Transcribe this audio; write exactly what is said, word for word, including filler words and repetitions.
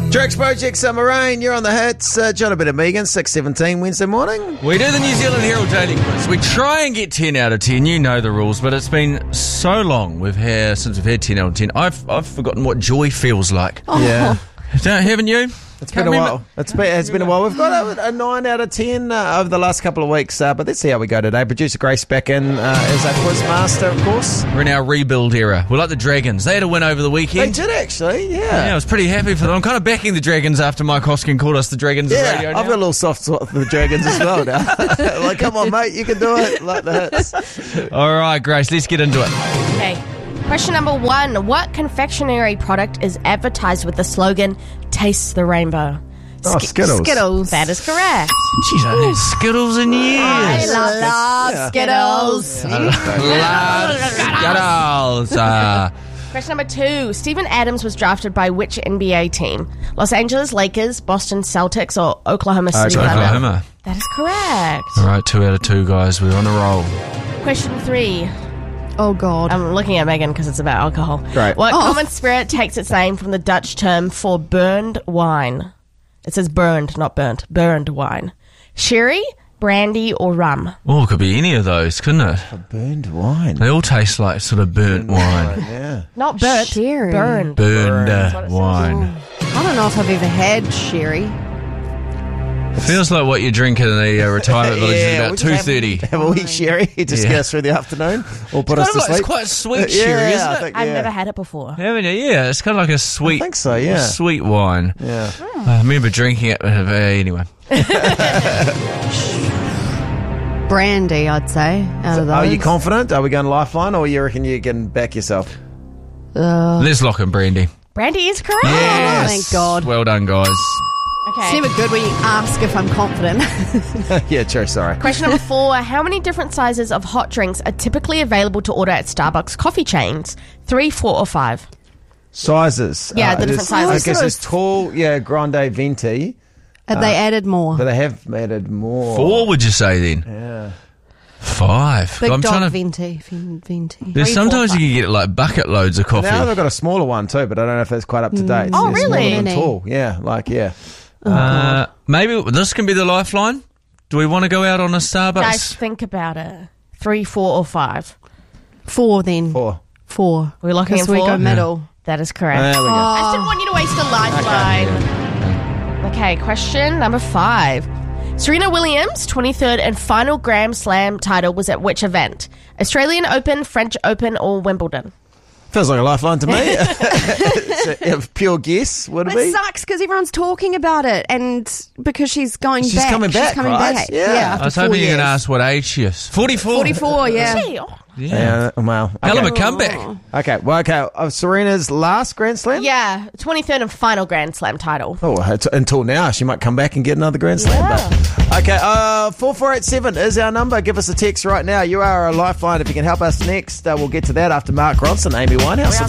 Drax Project Summer Rain, you're on the hits. Uh, John, a bit of Megan, six seventeen Wednesday morning. We do the New Zealand Herald Daily Quiz. We try and get ten out of ten. You know the rules, but it's been so long we've had, since we've had ten out of ten. I've I've forgotten what joy feels like. Oh. Yeah. Don't, haven't you? It's been a while. It's been, it's been a while. We've got a, a nine out of ten uh, over the last couple of weeks, uh, but let's see how we go today. Producer Grace back in uh, as our quiz master, of course. We're in our rebuild era. We're like the Dragons. They had a win over the They weekend. did actually, yeah. Yeah, I was pretty happy for them. I'm kind of backing the Dragons after Mike Hoskin called us the Dragons Yeah, of radio now. I've got a little soft spot for the Dragons as well now. Like, come on, mate, you can do it. Like the hits. All right, Grace, let's get into it. Okay. Question number one. What confectionery product is advertised with the slogan, Taste the Rainbow? Oh, Skittles. Skittles. That is correct. Jeez, I haven't had Skittles in years. I love Yeah. Skittles. Love Skittles. Uh, Question number two. Steven Adams was drafted by which N B A team? Los Angeles Lakers, Boston Celtics, or Oklahoma City Thunder? Oklahoma. That is correct. All right, two out of two, guys. We're on a roll. Question three. Oh, God. I'm looking at Megan because it's about alcohol. Great. What Oh. common spirit takes its name from the Dutch term for burned wine? It says burned, not burnt. Burned wine. Sherry, brandy, or rum? Oh, it could be any of those, couldn't it? Burned wine. They all taste like sort of burnt wine. Yeah. Not burnt. Sherry. Burned. Burned That's uh, what it says. wine. I don't know if I've ever had sherry. Feels like what you drink in a uh, retirement village is Yeah, about we two just thirty. Have, have a wee sherry, just Yeah. get us through the afternoon, or put Kind us of to like, sleep. it's quite sweet Uh, sherry, yeah, isn't I it? think, I've yeah. never had it before. Haven't you? Yeah, it's kind of like a sweet, I think so, yeah. a sweet wine. Yeah. I remember drinking it. Uh, anyway, Brandy, I'd say, out of those. Are you confident? Are we going Lifeline, or you reckon you can back yourself? Uh, let's lock in brandy. Brandy is correct. Yes. thank God. Well done, guys. It's Okay. never good when you ask if I'm confident. Yeah, true, sorry. Question number four. How many different sizes of hot drinks are typically available to order at Starbucks coffee chains? Three, four, or five? Sizes. Yeah, the there's- different sizes. I guess there's tall, yeah, grande, venti, Have they added more? but they have added more. Four, would you say then? Yeah. Five. Big I'm dog trying to. venti. Vin- venti. There's Three, four, sometimes five. you can get like bucket loads of coffee. Now they've got a smaller one too, but I don't know if that's quite up to date. Oh, They're smaller really? than Mini. tall. Yeah, like, yeah. Uh, maybe this can be the lifeline. Do we want to go out on a Starbucks? Guys, think about it. Three, four, or five? Four then. Four. Four. We're looking Because at we four? go middle. That is correct. There we go. I just didn't want you to waste a lifeline. Okay, question number five. Serena Williams' twenty-third and final Grand Slam title was at which event? Australian Open, French Open, or Wimbledon? Feels like a lifeline to me. It's a, a pure guess, would it It be? sucks because everyone's talking about it, and because she's going She's back. coming back, She's coming right? back. Yeah. after I was four hoping you were going to years. ask what age she is. forty-four. forty-four, yeah. Gee, oh. Yeah, well. Hell of a Okay. comeback. Okay, well, okay. Of Serena's last Grand Slam? Yeah, twenty-third and final Grand Slam title. Oh, it's- until now, she might come back and get another Grand Slam. Yeah. But, okay, uh, four four eight seven is our number. Give us a text right now. You are a lifeline. If you can help us next, uh, we'll get to that after Mark Ronson, Amy Winehouse.